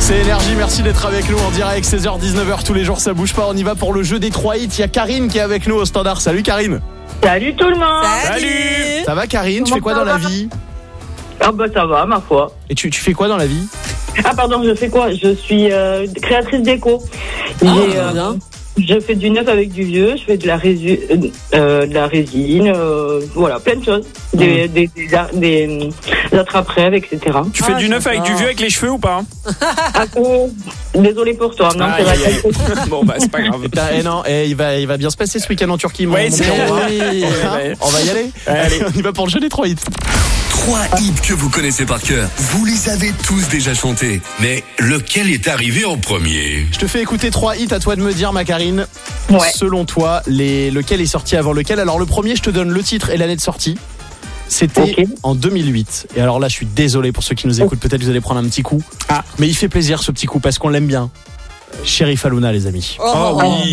C'est Énergie, merci d'être avec nous en direct, 16h, 19h tous les jours, ça bouge pas. On y va pour le jeu des 3 hits. Il y a Karine qui est avec nous au standard. Salut Karine. Salut tout le monde. Salut. Ça va Karine? Tu fais quoi dans la vie? Ah bah ça va, ma foi. Et tu fais quoi dans la vie? Ah pardon, je fais quoi? Je suis créatrice déco. Je fais du neuf avec du vieux, je fais de la résine, voilà, plein de choses. Des attrape-rêves, etc. Tu fais du neuf avec du vieux avec les cheveux ou pas? Désolé pour toi. Non, c'est vrai. Bon bah c'est pas grave. Il va bien se passer ce week-end en Turquie. Ouais, On va y aller. Allez, on y va pour le jeu des 3 hits. 3 hits que vous connaissez par cœur. Vous les avez tous déjà chantés. Mais lequel est arrivé en premier? Je te fais écouter 3 hits, à toi de me dire, ma Karine. Ouais. Selon toi, lequel est sorti avant lequel? Alors le premier, je te donne le titre et l'année de sortie. C'était en 2008. Et alors là, je suis désolé pour ceux qui nous écoutent. Peut-être vous allez prendre un petit coup. Mais il fait plaisir ce petit coup parce qu'on l'aime bien. Chérif Alouna, les amis. Oh oui.